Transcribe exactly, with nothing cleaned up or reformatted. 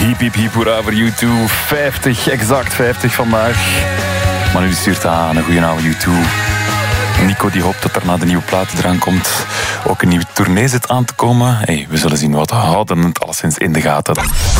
Hiep, hiep, hiep, hoera voor U twee. vijftig, exact vijftig vandaag. Maar nu stuurt aan een goeie avond U twee. Nico die hoopt dat er na de nieuwe plaat eraan komt ook een nieuwe tournee zit aan te komen. Hey, we zullen zien wat we houden het alleszins in de gaten.